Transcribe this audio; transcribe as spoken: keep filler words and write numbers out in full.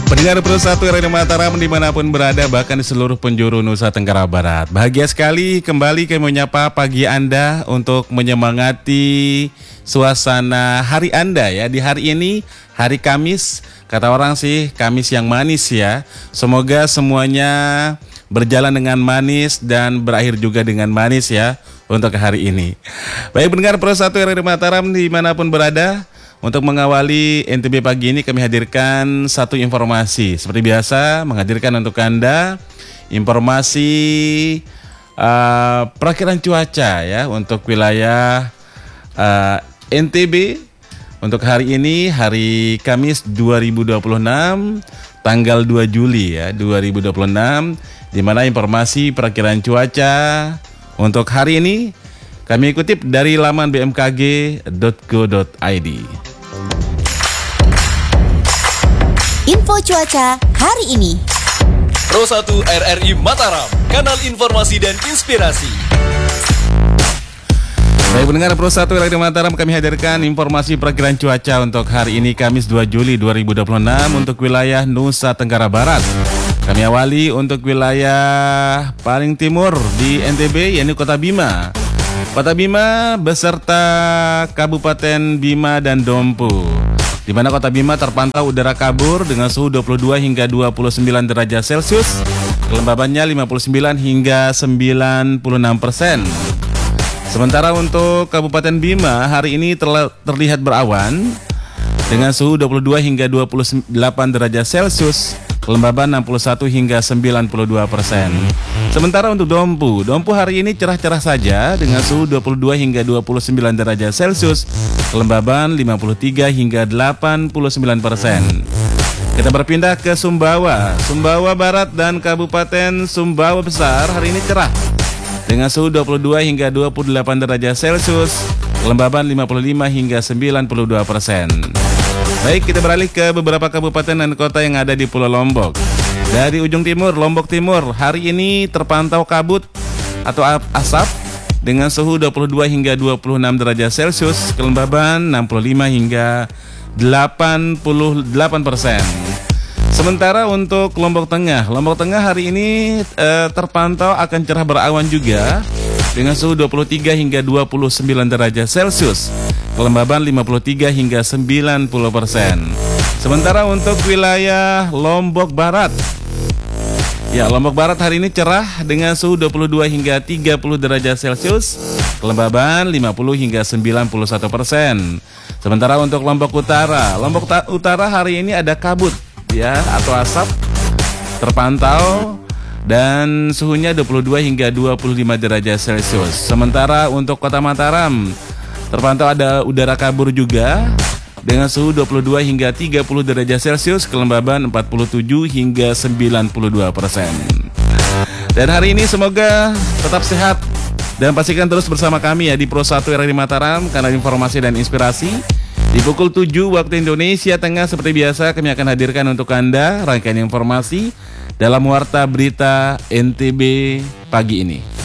Pendengar Pro satu Radio Mataram dimanapun berada, bahkan di seluruh penjuru Nusa Tenggara Barat. Bahagia sekali kembali kami menyapa pagi Anda untuk menyemangati suasana hari Anda ya. Di hari ini, hari Kamis, kata orang sih Kamis yang manis ya. Semoga semuanya berjalan dengan manis dan berakhir juga dengan manis ya untuk hari ini. Baik pendengar Pro satu Radio Mataram dimanapun berada, untuk mengawali N T B pagi ini kami hadirkan satu informasi. Seperti biasa menghadirkan untuk Anda informasi uh, perakiraan cuaca ya untuk wilayah uh, N T B untuk hari ini, hari Kamis dua ribu dua puluh enam tanggal dua Juli ya dua ribu dua puluh enam, di mana informasi perakiraan cuaca untuk hari ini kami kutip dari laman b m k g dot go dot i d. Info cuaca hari ini. Pro satu R R I Mataram, kanal informasi dan inspirasi. Baik pendengar Pro satu Radio Mataram, kami hadirkan informasi perakiraan cuaca untuk hari ini Kamis dua Juli dua ribu dua puluh enam untuk wilayah Nusa Tenggara Barat. Kami awali untuk wilayah paling timur di N T B, yaitu Kota Bima. Kota Bima beserta Kabupaten Bima dan Dompu, di mana Kota Bima terpantau udara kabur dengan suhu dua puluh dua hingga dua puluh sembilan derajat Celcius, kelembabannya lima puluh sembilan hingga sembilan puluh enam persen. Sementara untuk Kabupaten Bima hari ini terla- terlihat berawan dengan suhu dua puluh dua hingga dua puluh delapan derajat Celcius, kelembaban enam puluh satu hingga sembilan puluh dua persen. Sementara untuk Dompu, Dompu hari ini cerah-cerah saja dengan suhu dua puluh dua hingga dua puluh sembilan derajat Celcius, kelembaban lima puluh tiga hingga delapan puluh sembilan persen. Kita berpindah ke Sumbawa. Sumbawa Barat dan Kabupaten Sumbawa Besar hari ini cerah dengan suhu dua puluh dua hingga dua puluh delapan derajat Celcius, kelembaban lima puluh lima hingga sembilan puluh dua persen. Baik, kita beralih ke beberapa kabupaten dan kota yang ada di Pulau Lombok. Dari ujung timur, Lombok Timur, hari ini terpantau kabut atau asap dengan suhu dua puluh dua hingga dua puluh enam derajat Celcius, kelembaban enam puluh lima hingga delapan puluh delapan persen. Sementara untuk Lombok Tengah, Lombok Tengah hari ini eh, terpantau akan cerah berawan juga dengan suhu dua puluh tiga hingga dua puluh sembilan derajat Celcius, kelembaban lima puluh tiga hingga sembilan puluh persen. Sementara untuk wilayah Lombok Barat, ya Lombok Barat hari ini cerah dengan suhu dua puluh dua hingga tiga puluh derajat Celcius, kelembaban lima puluh hingga sembilan puluh satu persen. Sementara untuk Lombok Utara, Lombok ta- Utara hari ini ada kabut ya atau asap terpantau dan suhunya dua puluh dua hingga dua puluh lima derajat Celcius. Sementara untuk Kota Mataram terpantau ada udara kabur juga dengan suhu dua puluh dua hingga tiga puluh derajat Celcius, kelembaban empat puluh tujuh hingga sembilan puluh dua persen. Dan hari ini semoga tetap sehat dan pastikan terus bersama kami ya di Pro satu R R I Mataram, kanal informasi dan inspirasi. Di pukul tujuh waktu Indonesia Tengah seperti biasa kami akan hadirkan untuk Anda rangkaian informasi dalam Warta Berita N T B pagi ini.